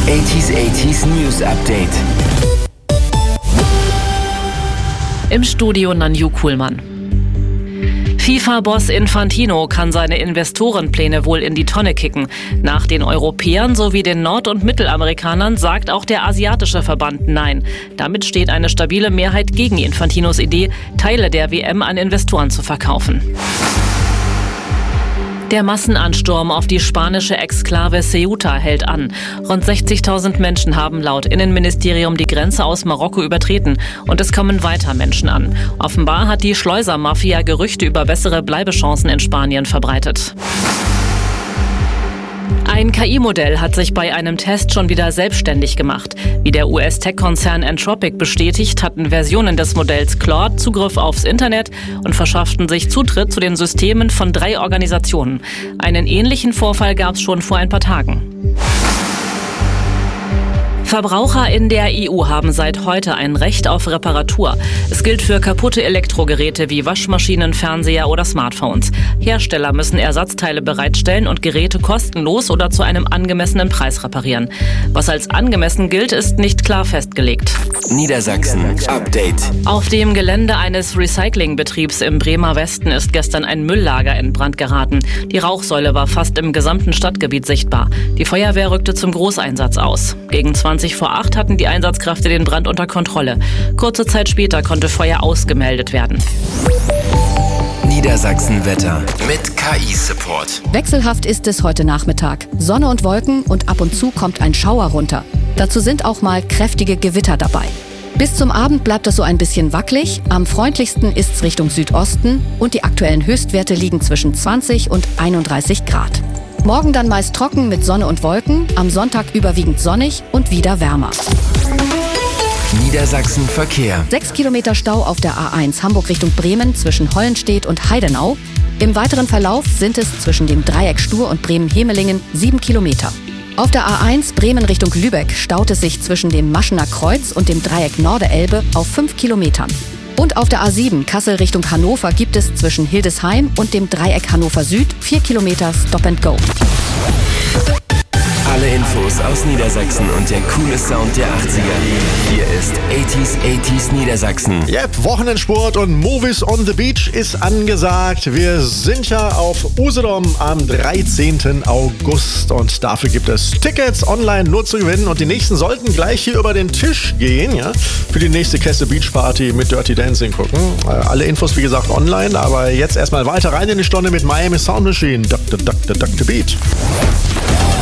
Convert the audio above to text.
80s News Update. Im Studio Nanju Kuhlmann. FIFA-Boss Infantino kann seine Investorenpläne wohl in die Tonne kicken. Nach den Europäern sowie den Nord- und Mittelamerikanern sagt auch der asiatische Verband Nein. Damit steht eine stabile Mehrheit gegen Infantinos Idee, Teile der WM an Investoren zu verkaufen. Der Massenansturm auf die spanische Exklave Ceuta hält an. Rund 60.000 Menschen haben laut Innenministerium die Grenze aus Marokko übertreten und es kommen weiter Menschen an. Offenbar hat die Schleusermafia Gerüchte über bessere Bleibechancen in Spanien verbreitet. Ein KI-Modell hat sich bei einem Test schon wieder selbstständig gemacht. Wie der US-Tech-Konzern Anthropic bestätigt, hatten Versionen des Modells Claude Zugriff aufs Internet und verschafften sich Zutritt zu den Systemen von 3 Organisationen. Einen ähnlichen Vorfall gab es schon vor ein paar Tagen. Verbraucher in der EU haben seit heute ein Recht auf Reparatur. Es gilt für kaputte Elektrogeräte wie Waschmaschinen, Fernseher oder Smartphones. Hersteller müssen Ersatzteile bereitstellen und Geräte kostenlos oder zu einem angemessenen Preis reparieren. Was als angemessen gilt, ist nicht klar festgelegt. Niedersachsen Update. Auf dem Gelände eines Recyclingbetriebs im Bremer Westen ist gestern ein Mülllager in Brand geraten. Die Rauchsäule war fast im gesamten Stadtgebiet sichtbar. Die Feuerwehr rückte zum Großeinsatz aus. Gegen 20 vor 8 hatten die Einsatzkräfte den Brand unter Kontrolle. Kurze Zeit später konnte Feuer ausgemeldet werden. Niedersachsen-Wetter mit KI-Support. Wechselhaft ist es heute Nachmittag. Sonne und Wolken und ab und zu kommt ein Schauer runter. Dazu sind auch mal kräftige Gewitter dabei. Bis zum Abend bleibt es so ein bisschen wackelig. Am freundlichsten ist es Richtung Südosten und die aktuellen Höchstwerte liegen zwischen 20 und 31 Grad. Morgen dann meist trocken mit Sonne und Wolken, am Sonntag überwiegend sonnig und wieder wärmer. Niedersachsen Verkehr. 6 Kilometer Stau auf der A1 Hamburg Richtung Bremen zwischen Hollenstedt und Heidenau. Im weiteren Verlauf sind es zwischen dem Dreieck Stur und Bremen-Hemelingen 7 Kilometer. Auf der A1 Bremen Richtung Lübeck staut es sich zwischen dem Maschener Kreuz und dem Dreieck Norderelbe auf 5 Kilometern. Und auf der A7 Kassel Richtung Hannover gibt es zwischen Hildesheim und dem Dreieck Hannover Süd 4 Kilometer Stop and Go. Alle Infos aus Niedersachsen und der coole Sound der 80er. Hier ist 80s Niedersachsen. Yep, Wochenendsport und Movies on the Beach ist angesagt. Wir sind ja auf Usedom am 13. August und dafür gibt es Tickets online nur zu gewinnen und die nächsten sollten gleich hier über den Tisch gehen, ja, für die nächste Kesse Beach Party mit Dirty Dancing gucken. Alle Infos wie gesagt online, aber jetzt erstmal weiter rein in die Stunde mit Miami Sound Machine. Dr. Beat.